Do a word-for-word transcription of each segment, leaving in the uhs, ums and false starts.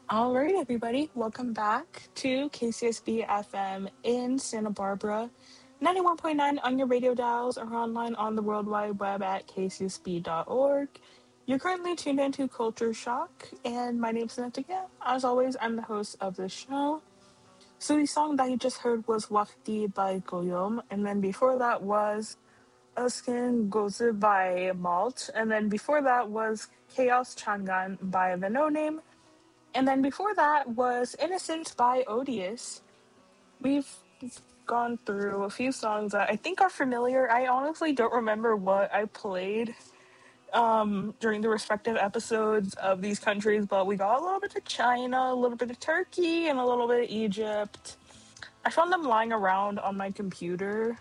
All right, everybody, welcome back to K C S B F M in Santa Barbara, ninety-one point nine on your radio dials or online on the World Wide Web at k c s b dot org. You're currently tuned into Culture Shock, and my name's Natika. As always, I'm the host of the show. So the song that you just heard was Wakti by Goyom, and then before that was Uskin Gozu by Malt, and then before that was Chaos Changan by The No Name, and then before that was Innocence by Odious. We've gone through a few songs that I think are familiar. I honestly don't remember what I played um, during the respective episodes of these countries, but we got a little bit of China, a little bit of Turkey, and a little bit of Egypt. I found them lying around on my computer.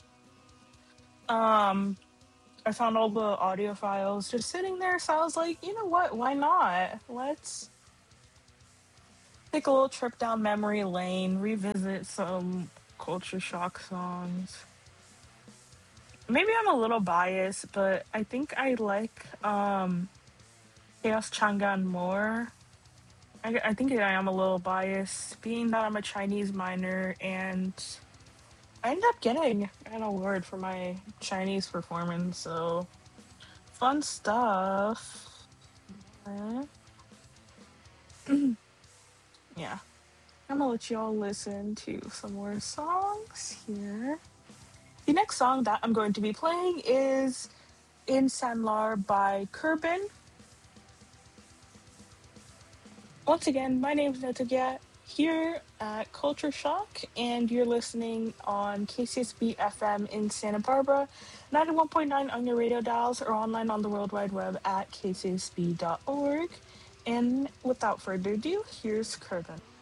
Um, I found all the audio files just sitting there, so I was like, you know what? Why not? Let's take a little trip down memory lane, revisit some culture shock songs. Maybe I'm a little biased, but I think I like um, Chaos Changan more. I, I think I am a little biased, being that I'm a Chinese minor, and I ended up getting an award for my Chinese performance, so fun stuff. Uh, yeah, I'm gonna let you all listen to some more songs here. The next song that I'm going to be playing is In Sanlar by Kerbin. Once again, my name is Netagia here at Culture Shock, and you're listening on K C S B F M in Santa Barbara, ninety-one point nine on your radio dials or online on the World Wide Web at k c s b dot org. And without further ado, here's Kerbin.